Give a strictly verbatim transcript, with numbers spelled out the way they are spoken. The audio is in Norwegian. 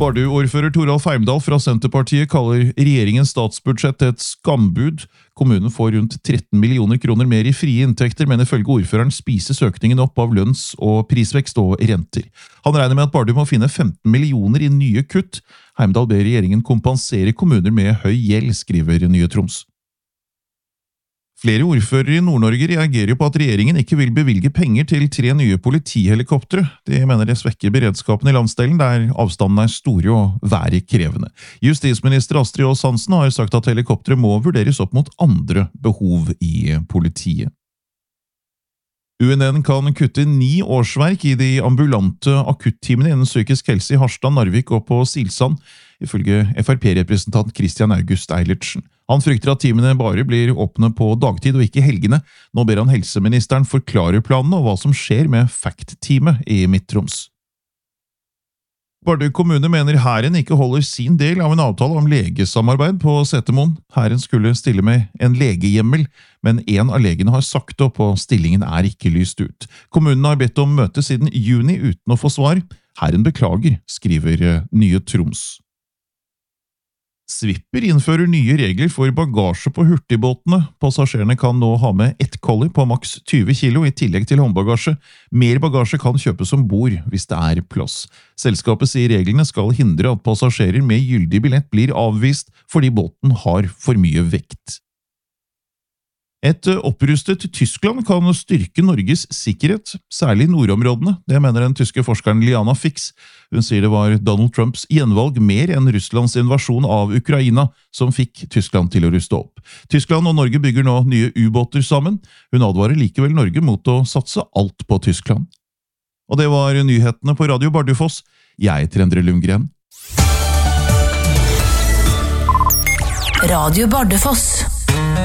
Bardu-ordfører Toralf Heimdal fra Senterpartiet kaller regjeringens statsbudsjett et skambud. Kommunen får rundt tretten millioner kroner mer i frie inntekter, men ifølge ordføreren spises økningen opp av lønns- og prisvekst og renter. Han regner med at Bardu må finne femten millioner i nye kutt. Heimdal ber regjeringen kompensere kommuner med høy gjeld, skriver Nye Troms. Flere ordførere i Nord-Norge reagerer på at regjeringen ikke vil bevilge penger til tre nye politihelikoptre. De mener det svekker beredskapen i landsdelen, der avstandene er store og været krevende. Justisminister Astrid Aas Hansen har sagt at helikoptre må vurderes opp mot andre behov i politiet. U N N kan kutte ni årsverk i de ambulante akutteamene innen psykisk helse i Harstad, Narvik og på Silsand, ifølge F R P-representant Christian August Eilertsen. Han frykter at teamene bare blir åpne på dagtid og ikke helgene. Nå ber han helseministeren forklare planene og hva som skjer med FACT-teamet i Midt-Troms. Bardu kommune mener Hæren ikke holder sin del av en avtale om legesamarbeid på Setermoen. Hæren skulle stille med en legehjemmel, men en av legene har sagt opp og stillingen er ikke lyst ut. Kommunen har bedt om møte siden juni uten å få svar. Hæren beklager, skriver Nye Troms. Swipper innfører nye regler for bagasje på hurtigbåtene. Passasjerene kan nå ha med ett kolli på maks tyve kilo i tillegg til håndbagasje. Mer bagasje kan kjøpes om bord hvis det er plass. Selskapet sier reglene skal hindre at passasjerer med gyldig billett blir avvist fordi båten har for mye vekt. Et opprustet Tyskland kan styrke Norges sikkerhet, særlig i nordområdene. Det mener den tyske forskeren Liana Fix. Hun sier det var Donald Trumps gjenvalg mer enn Russlands invasjon av Ukraina som fikk Tyskland til å ruste opp. Tyskland og Norge bygger nå nye ubåter sammen. Hun advarer likevel Norge mot å satse alt på Tyskland. Og det var nyhetene på Radio Bardufoss. Jeg heter Endre Lundgren. Radio Bardufoss.